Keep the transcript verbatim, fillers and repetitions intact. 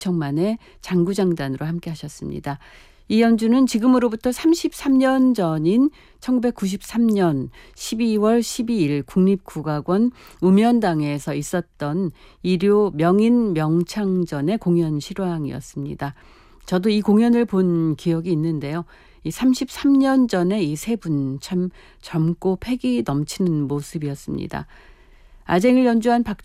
정만의 장구장단으로 함께 하셨습니다. 이 연주는 지금으로부터 삼십삼 년 전인 천구백구십삼 년 십이월 십이일 국립국악원 우면당에서 있었던 일요 명인 명창전의 공연 실황이었습니다. 저도 이 공연을 본 기억이 있는데요. 이 삼십삼 년 전에 이 세 분 참 젊고 패기 넘치는 모습이었습니다. 아쟁이를 연주한 박